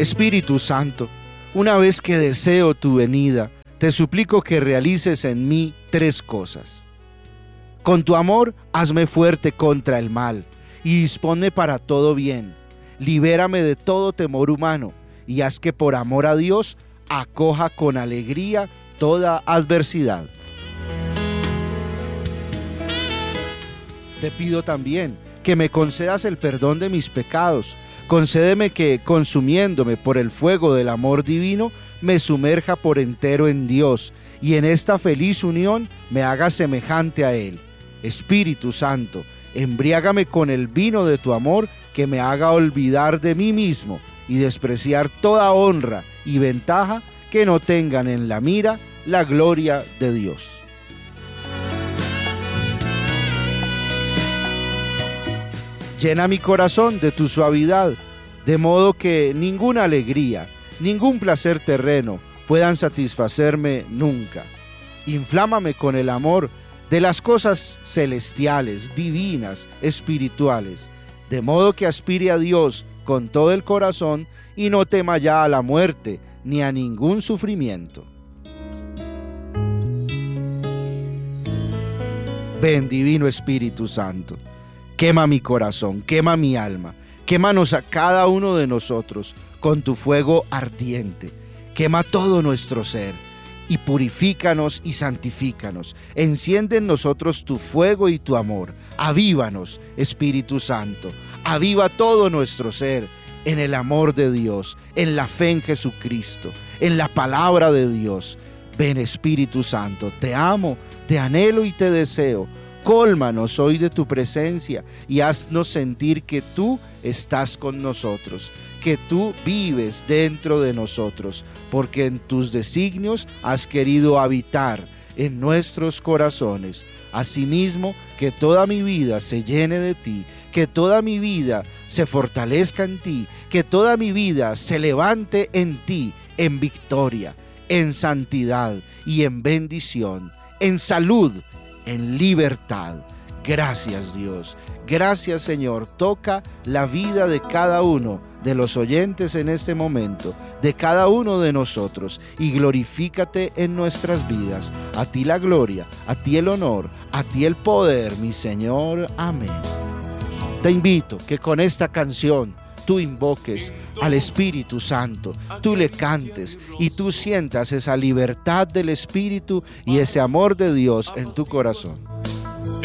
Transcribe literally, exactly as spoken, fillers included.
Espíritu Santo, una vez que deseo tu venida, te suplico que realices en mí tres cosas. Con tu amor, hazme fuerte contra el mal y disponme para todo bien. Libérame de todo temor humano y haz que por amor a Dios acoja con alegría toda adversidad. Te pido también que me concedas el perdón de mis pecados. Concédeme que, consumiéndome por el fuego del amor divino, me sumerja por entero en Dios y en esta feliz unión me haga semejante a Él. Espíritu Santo, embriágame con el vino de tu amor que me haga olvidar de mí mismo y despreciar toda honra y ventaja que no tengan en la mira la gloria de Dios. Llena mi corazón de tu suavidad, de modo que ninguna alegría, ningún placer terreno puedan satisfacerme nunca. Inflámame con el amor de las cosas celestiales, divinas, espirituales, de modo que aspire a Dios con todo el corazón y no tema ya a la muerte ni a ningún sufrimiento. Ven, Divino Espíritu Santo, quema mi corazón, quema mi alma, quémanos a cada uno de nosotros con tu fuego ardiente, quema todo nuestro ser y purifícanos y santifícanos. Enciende en nosotros tu fuego y tu amor. Avívanos, Espíritu Santo, aviva todo nuestro ser en el amor de Dios, en la fe en Jesucristo, en la palabra de Dios. Ven, Espíritu Santo, te amo, te anhelo y te deseo. Cólmanos hoy de tu presencia y haznos sentir que tú estás con nosotros, que tú vives dentro de nosotros, porque en tus designios has querido habitar en nuestros corazones. Asimismo, que toda mi vida se llene de ti, que toda mi vida se fortalezca en ti, que toda mi vida se levante en ti, en victoria, en santidad y en bendición, en salud, en libertad. Gracias, Dios. Gracias, Señor. Toca la vida de cada uno de los oyentes en este momento, de cada uno de nosotros, y glorifícate en nuestras vidas. A ti la gloria, a ti el honor, a ti el poder, mi Señor. Amén. Te invito que con esta canción tú invoques al Espíritu Santo, tú le cantes y tú sientas esa libertad del Espíritu y ese amor de Dios en tu corazón.